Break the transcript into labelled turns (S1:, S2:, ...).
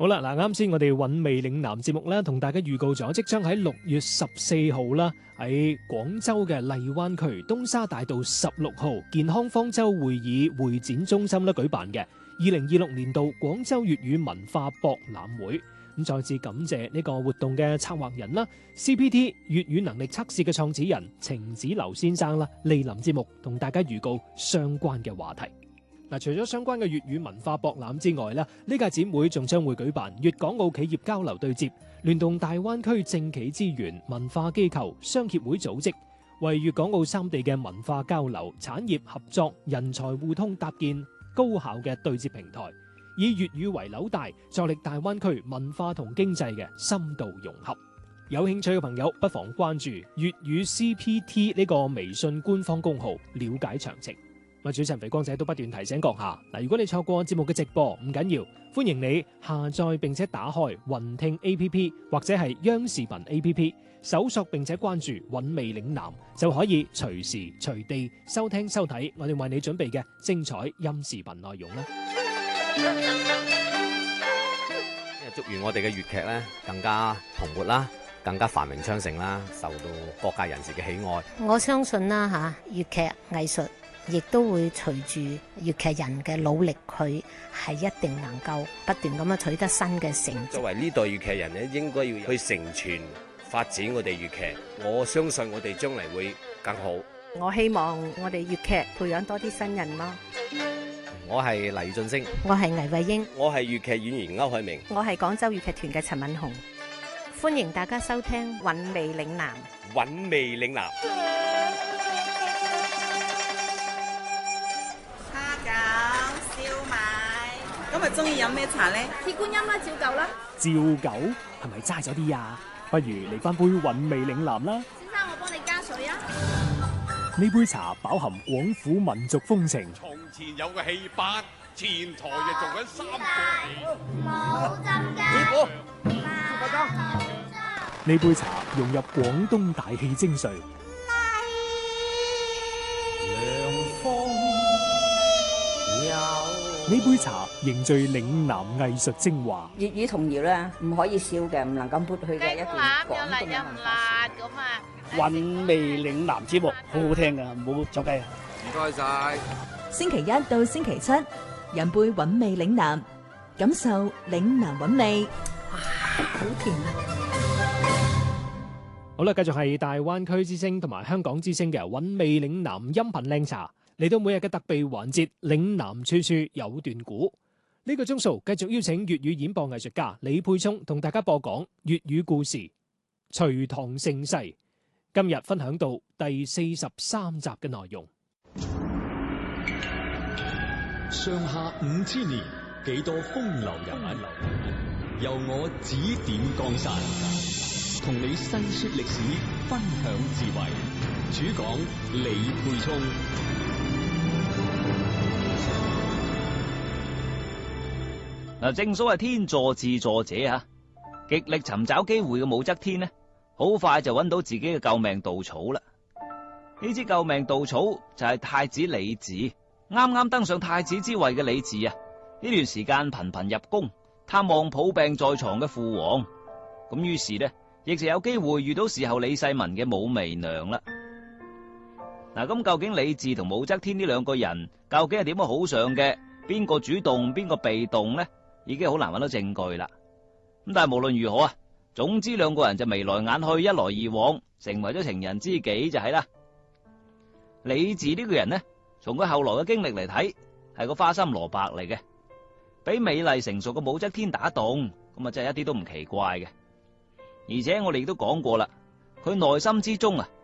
S1: 好啦，嗱，啱先我哋韻味嶺南節目咧，同大家預告咗即將喺6月14號啦，喺廣州嘅荔灣區東沙大道16號健康方舟會議會展中心咧舉辦嘅2026年度廣州粵語文化博覽會。咁再次感謝呢個活動嘅策劃人啦 ，CPT 粵語能力測試嘅創始人程子流先生啦，莅臨節目同大家預告相關嘅話題。嗱，除咗相關嘅粵語文化博覽之外咧，呢屆展會仲將會舉辦粵港澳企業交流對接，聯動大灣區政企資源、文化機構、商協會組織，為粵港澳3地嘅文化交流、產業合作、人才互通搭建高效嘅對接平台，以粵語為紐帶，助力大灣區文化同經濟嘅深度融合。有興趣嘅朋友不妨關注粵語 CPT 呢個微信官方公號，了解詳情。主持人肥光仔都不斷提醒閣下，如果你錯過節目嘅直播唔緊要，歡迎你下載並且打開雲聽 APP 或者係央視頻 APP， 搜索並且關注韻味嶺南，就可以隨時隨地收聽收睇我哋為你準備嘅精彩音視頻內容啦。
S2: 祝願我哋嘅粵劇咧更加蓬勃啦，更加繁榮昌盛啦，受到各界人士嘅喜愛。
S3: 我相信啦粵劇藝術亦都會隨住粵劇人嘅努力，佢係一定能夠不斷咁樣取得新嘅成績。
S4: 作為呢代粵劇人咧，應該要去承傳發展我哋粵劇。我相信我哋將來會更好。
S5: 我希望我哋粵劇培養多啲新人咯。
S2: 我係黎俊升，
S3: 我係倪慧英，
S4: 我係粵劇演員歐海明，
S5: 我係廣州粵劇團嘅陳敏紅。
S3: 歡迎大家收聽韻味嶺南。
S4: 韻味嶺南。
S6: 今日中意飲咩茶咧？
S7: 鐵觀音啦，照舊啦。
S1: 照舊係咪齋咗啲啊？不如嚟翻杯韻味嶺南啦。
S7: 先生，我幫你加水啊。
S1: 呢杯茶飽含廣府民族風情。
S8: 從前有個戲班，前台就做緊3個。
S7: 冇浸㗎。
S8: 師傅，
S1: 呢杯茶融入廣東大氣精髓。呢杯茶凝聚嶺南藝術精華。
S9: 粵語童謠咧，唔可以少嘅，唔能夠抹去嘅一段廣東嘅文化。
S10: 韻味嶺南節目好好聽噶，唔好走雞啊！
S8: 唔該晒。
S11: 星期一到星期七，飲杯韻味嶺南，感受嶺南韻味。
S3: 哇，好甜啊！
S1: 好啦，繼續係大灣區之聲同埋香港之聲嘅韻味嶺南音頻靚茶。嚟到每日嘅特備環節，嶺南處處有段古。呢個鐘數繼續邀請粵語演播藝術家李沛聰同大家播講粵語故事《隋唐盛世》。今日分享到第43集嘅內容。
S12: 上下5000年，幾多風流人物，由我指點江山，同你細說歷史，分享智慧。主講李沛聰。
S13: 正所謂天助自助者啊，極力尋找機會嘅武則天呢，好快就揾到自己嘅救命稻草啦。呢支救命稻草就係太子李治。啱啱登上太子之位嘅李治啊，呢段時間頻頻入宮探望抱病在床嘅父皇，咁於是呢，亦就有機會遇到侍候李世民嘅武媚娘啦。咁究竟李治同武則天呢兩個人究竟係點樣好上嘅？邊個主動，邊個被動呢？已經好難揾到證據啦。咁但係無論如何啊，總之兩個人就眉來眼去，一來二往，成為咗情人知己就係啦。李治呢個人呢，從佢後來嘅經歷嚟睇，係個花心蘿蔔嚟嘅，俾美麗成熟嘅武則天打動，咁啊真係一啲都唔奇怪嘅。而且我哋亦都講過啦，佢內心之中啊